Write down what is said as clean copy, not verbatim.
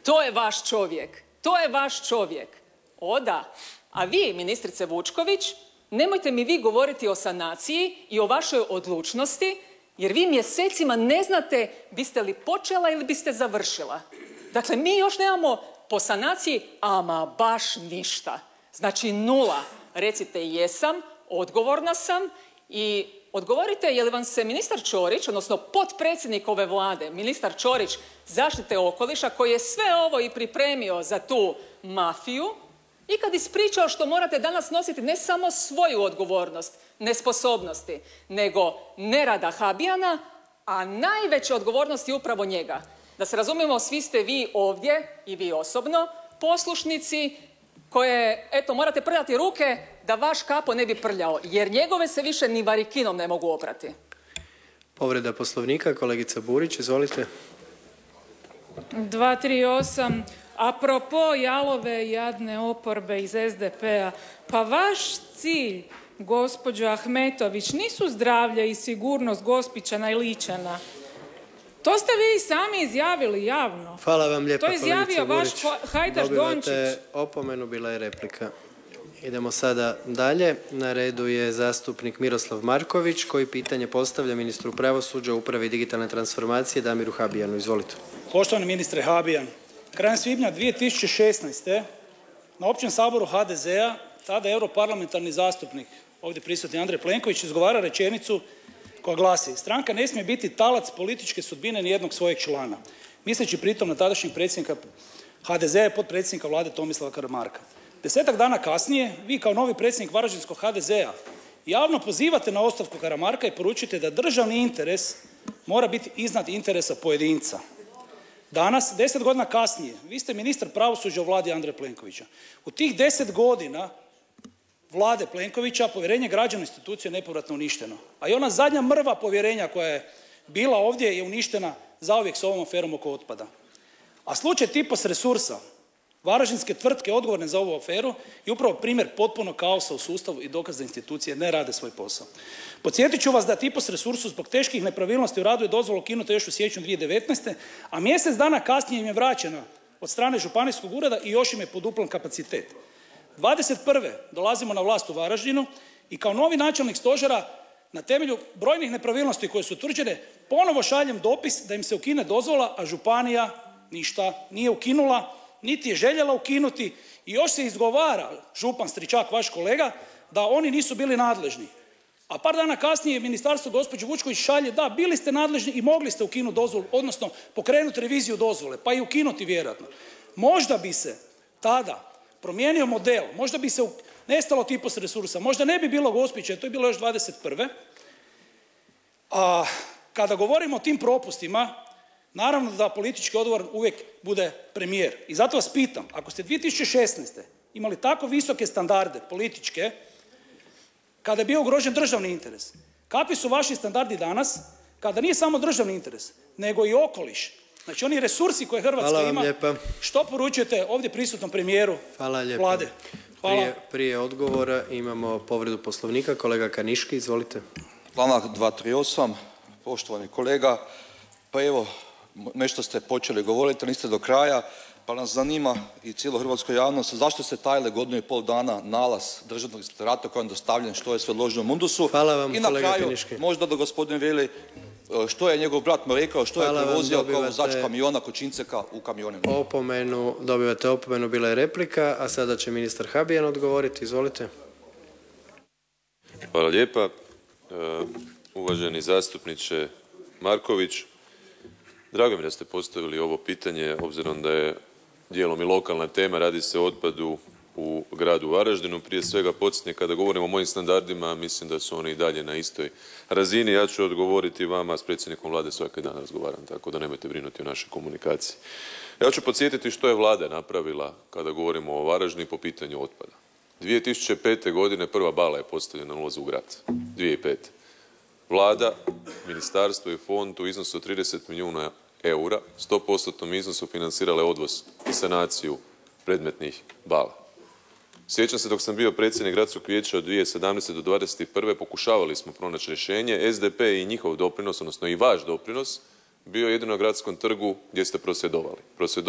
To je vaš čovjek. To je vaš čovjek. O da. A vi, ministrice Vučković, nemojte mi vi govoriti o sanaciji i o vašoj odlučnosti, jer vi mjesecima ne znate biste li počela ili biste završila. Dakle, mi još nemamo po sanaciji ama baš ništa. Znači 0. Recite jesam, odgovorna sam i odgovorite je li vam se ministar Ćorić, odnosno potpredsjednik ove Vlade, ministar Ćorić zaštite okoliša, koji je sve ovo i pripremio za tu mafiju, ikad ispričao što morate danas nositi ne samo svoju odgovornost, nesposobnosti, nego nerada Habijana, a najveća odgovornost je upravo njega. Da se razumijemo, svi ste vi ovdje, i vi osobno, poslušnici koje, eto, morate prljati ruke da vaš kapo ne bi prljao, jer njegove se više ni varikinom ne mogu oprati. Povreda Poslovnika, kolegica Burić, izvolite. 238. Apropo jalove jadne oporbe iz SDP-a, pa vaš cilj, gospođo Ahmetović, nisu zdravlje i sigurnost Gospićana i Ličana. To ste vi sami izjavili javno. Hvala vam lijepa, kolegice Burić. To je izjavio vaš Hajdaš Dončić. Dobivate opomenu, bila je replika. Idemo sada dalje. Na redu je zastupnik Miroslav Marković, koji pitanje postavlja ministru pravosuđa, uprave i digitalne transformacije Damiru Habijanu. Izvolite. Poštovani ministre Habijan, krajem svibnja 2016. na Općem saboru HDZ-a tada europarlamentarni zastupnik, ovdje prisutni Andrej Plenković, izgovara rečenicu koja glasi: stranka ne smije biti talac političke sudbine nijednog svojeg člana, misleći pritom na tadašnjeg predsjednika HDZ-a i potpredsjednika Vlade Tomislava Karamarka. 10-tak dana kasnije, vi kao novi predsjednik varaždinskog HDZ-a javno pozivate na ostavku Karamarka i poručujete da državni interes mora biti iznad interesa pojedinca. Danas, 10 godina kasnije, vi ste ministar pravosuđa u Vladi Andreja Plenkovića. U tih 10 godina Vlade Plenkovića povjerenje građana u institucije je nepovratno uništeno. A i ona zadnja mrva povjerenja koja je bila ovdje je uništena zauvijek s ovom aferom oko otpada. A slučaj Tipos Resursa, varaždinske tvrtke odgovorne za ovu aferu, je upravo primjer potpunog kaosa u sustavu i dokaz da institucije ne rade svoj posao. Podsjetit ću vas da Tipos Resursu zbog teških nepravilnosti u radu je dozvola ukinuta još u siječnju 2019. a mjesec dana kasnije im je vraćena od strane županijskog ureda i još im je poduplan kapacitet. 21. dolazimo na vlast u Varaždinu i kao novi načelnik stožera na temelju brojnih nepravilnosti koje su utvrđene ponovo šaljem dopis da im se ukine dozvola, a županija ništa nije ukinula, niti je željela ukinuti i još se izgovara župan Stričak, vaš kolega, da oni nisu bili nadležni. A par dana kasnije ministarstvo gospođe Vučković šalje da, bili ste nadležni i mogli ste ukinuti dozvolu, odnosno pokrenuti reviziju dozvole, pa i ukinuti vjerojatno. Možda bi se tada promijenio model, možda bi se nestalo Tipos Resursa, možda ne bi bilo Gospića, to je bilo još 21. A kada govorimo o tim propustima, naravno da politički odgovor uvijek bude premijer. I zato vas pitam, ako ste 2016. imali tako visoke standarde političke, kada je bio ugrožen državni interes, kakvi su vaši standardi danas, kada nije samo državni interes, nego i okoliš? Znači oni resursi koje Hrvatska ima, što poručujete ovdje prisutnom premijeru Vlade? Hvala. Prije odgovora imamo povredu Poslovnika. Kolega Kaniški, izvolite. Članak 238. Poštovani kolega, pa evo, nešto ste počeli govoriti, niste do kraja, pa nas zanima i cijelu hrvatsku javnost zašto ste tajili 1,5 dana nalaz Državnog inspektorata kojem je dostavljen što je sve loženo u mundusu. Hvala vam, i na kolega kraju, Kaniški. možda da gospodin veli što je njegov brat mu rekao, što je prevozio kao vozač kamiona kod Činceka u kamionima. Dobivate opomenu, bila je replika, a sada će ministar Habijan odgovoriti. Izvolite. Hvala lijepa. Uvaženi zastupniče Marković, drago mi da ste postavili ovo pitanje, obzirom da je dijelom i lokalna tema, radi se o otpadu u gradu Varaždinu. Prije svega podsjetnik, kada govorimo o mojim standardima, mislim da su oni i dalje na istoj razini. Ja ću odgovoriti vama, s predsjednikom Vlade svaki dan razgovaram, tako da nemojte brinuti o našoj komunikaciji. Ja ću podsjetiti što je Vlada napravila kada govorimo o Varaždinu po pitanju otpada. 2005. godine prva bala je postavljena na ulazu u grad. 2005. Vlada, ministarstvo i fond u iznosu od 30 milijuna eura, 100% iznosu financirale odvoz i sanaciju predmetnih bala. Sjećam se dok sam bio predsjednik gradskog vijeća od 2017. do 2021. pokušavali smo pronaći rješenje. SDP i njihov doprinos, odnosno i vaš doprinos, bio jedino na gradskom trgu gdje ste prosvjedovali.